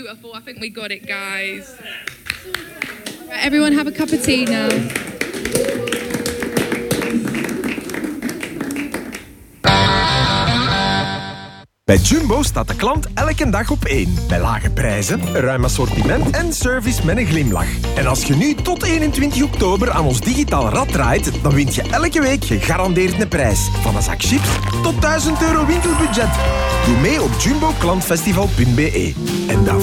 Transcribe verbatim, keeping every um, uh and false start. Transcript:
beautiful. I think we got it, guys. Right, everyone have a cup of tea now. Bij Jumbo staat de klant elke dag op één. Bij lage prijzen, een ruim assortiment en service met een glimlach. En als je nu tot eenentwintig oktober aan ons digitaal rad draait, dan wint je elke week gegarandeerd een prijs. Van een zak chips tot duizend euro winkelbudget. Doe mee op jumbo klantfestival punt be. En dat